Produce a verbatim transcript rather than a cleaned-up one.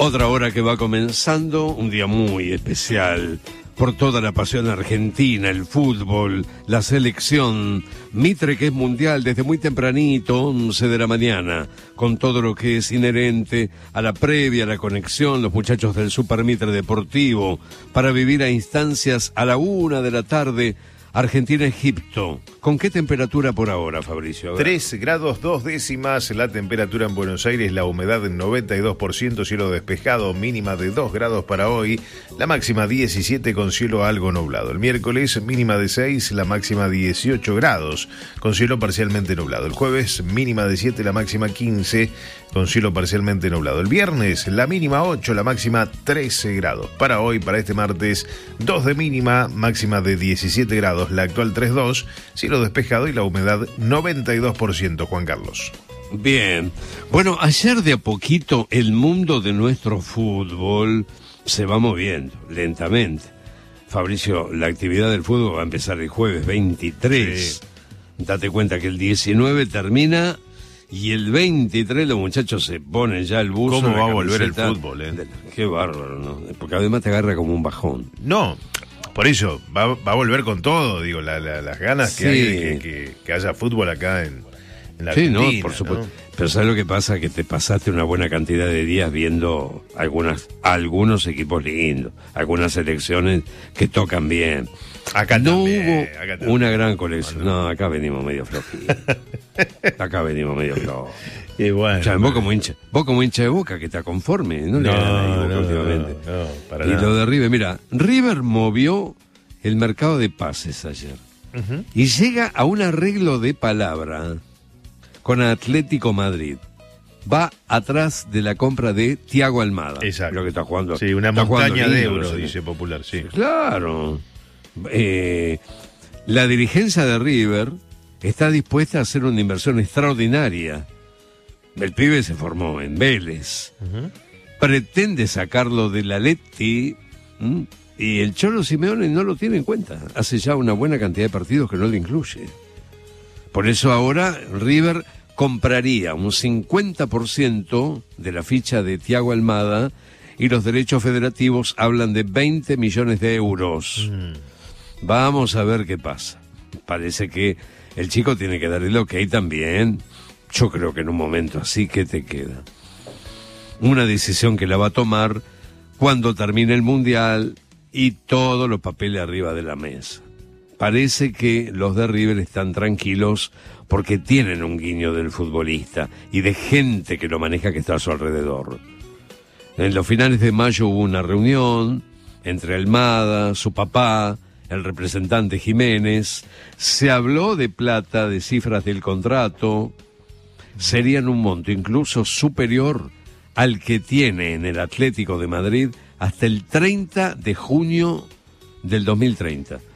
Otra hora que va comenzando, un día muy especial por toda la pasión argentina, el fútbol, la selección, Mitre que es mundial desde muy tempranito, once de la mañana, con todo lo que es inherente a la previa, a la conexión, los muchachos del Super Mitre Deportivo, para vivir a instancias a la una de la tarde, Argentina-Egipto. ¿Con qué temperatura por ahora, Fabricio? tres grados dos décimas la temperatura en Buenos Aires, la humedad en noventa y dos por ciento, cielo despejado, mínima de dos grados para hoy, la máxima diecisiete con cielo algo nublado. El miércoles mínima de seis, la máxima dieciocho grados, con cielo parcialmente nublado. El jueves mínima de siete, la máxima quince, con cielo parcialmente nublado. El viernes la mínima ocho, la máxima trece grados. Para hoy, para este martes, dos de mínima, máxima de diecisiete grados, la actual tres dos, cielo despejado y la humedad noventa y dos por ciento, Juan Carlos. Bien. Bueno, ayer de a poquito el mundo de nuestro fútbol se va moviendo lentamente. Fabricio, la actividad del fútbol va a empezar el jueves veintitrés. Sí. Date cuenta que el diecinueve termina y el veintitrés los muchachos se ponen ya el buzo. ¿Cómo va a volver el fútbol, eh? Qué bárbaro, ¿no? Porque además te agarra como un bajón. No, por eso, va, va a volver con todo, digo, la, la, las ganas que sí. hay de que, que, que haya fútbol acá en, en la sí, Argentina. Sí, no, por supuesto. ¿no? Pero ¿sabes lo que pasa? Que te pasaste una buena cantidad de días viendo algunas, algunos equipos lindos, algunas selecciones que tocan bien. Acá no también, hubo acá también. una gran colección. No, acá venimos medio flojitos. Acá venimos medio flojos. Y bueno, o sea, vos como hincha, vos como hincha de Boca que está conforme, no, no le ganan a Boca no, últimamente. No, no, para y nada. lo de River, mira, River movió el mercado de pases ayer. Uh-huh. Y llega a un arreglo de palabra con Atlético Madrid. Va atrás de la compra de Thiago Almada. Exacto. Lo que está jugando. Sí, una montaña de euros, dice Popular, sí. Claro. Eh, la dirigencia de River está dispuesta a hacer una inversión extraordinaria. El pibe se formó en Vélez. Uh-huh. Pretende sacarlo de la Leti. ¿m? Y el Cholo Simeone no lo tiene en cuenta. Hace ya una buena cantidad de partidos que no lo incluye. Por eso ahora River compraría un cincuenta por ciento de la ficha de Thiago Almada y los derechos federativos hablan de veinte millones de euros. Mm. Vamos a ver qué pasa. Parece que el chico tiene que dar el ok también. Yo creo que en un momento así, ¿qué te queda? Una decisión que la va a tomar cuando termine el Mundial y todos los papeles arriba de la mesa. Parece que los de River están tranquilos porque tienen un guiño del futbolista y de gente que lo maneja que está a su alrededor. En los finales de mayo hubo una reunión entre Almada, su papá, el representante Jiménez. Se habló de plata, de cifras del contrato. Serían un monto incluso superior al que tiene en el Atlético de Madrid hasta el treinta de junio del dos mil treinta.